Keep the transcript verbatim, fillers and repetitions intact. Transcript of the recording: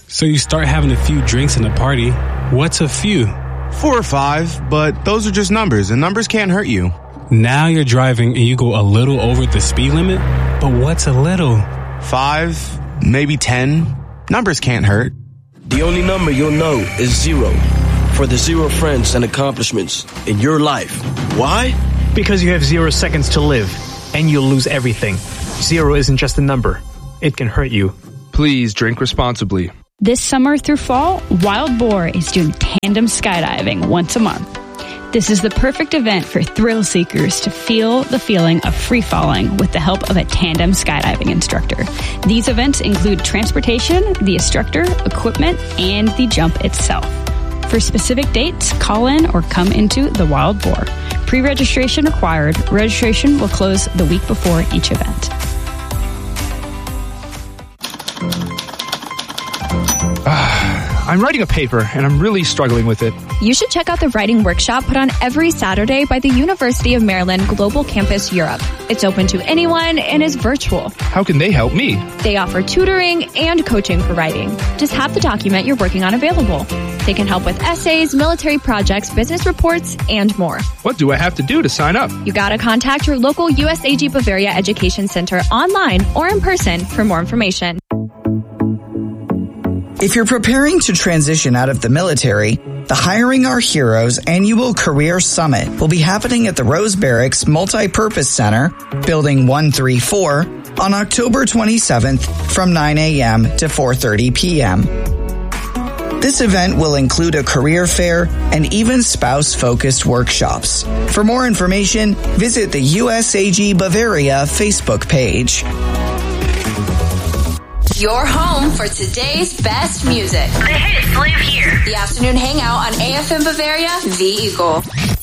So you start having a few drinks in a party. What's a few? Four or five, but those are just numbers, and numbers can't hurt you. Now you're driving and you go a little over the speed limit, but what's a little? Five, maybe ten. Numbers can't hurt. The only number you'll know is zero. For the zero friends and accomplishments in your life. Why? Because you have zero seconds to live, and you'll lose everything. Zero isn't just a number. It can hurt you. Please drink responsibly. This summer through fall, Wild Boar is doing tandem skydiving once a month. This is the perfect event for thrill seekers to feel the feeling of free falling with the help of a tandem skydiving instructor. These events include transportation, the instructor, equipment, and the jump itself. For specific dates, call in or come into the Wild Boar. Pre-registration required. Registration will close the week before each event. I'm writing a paper, and I'm really struggling with it. You should check out the writing workshop put on every Saturday by the University of Maryland Global Campus Europe. It's open to anyone and is virtual. How can they help me? They offer tutoring and coaching for writing. Just have the document you're working on available. They can help with essays, military projects, business reports, and more. What do I have to do to sign up? You gotta contact your local U S A G Bavaria Education Center online or in person for more information. If you're preparing to transition out of the military, the Hiring Our Heroes Annual Career Summit will be happening at the Rose Barracks Multi-Purpose Center, Building one thirty-four, on October twenty-seventh from nine a.m. to four thirty p.m. This event will include a career fair and even spouse-focused workshops. For more information, visit the U S A G Bavaria Facebook page. Your home for today's best music. The hits live here. The afternoon hangout on A F M Bavaria, The Eagle.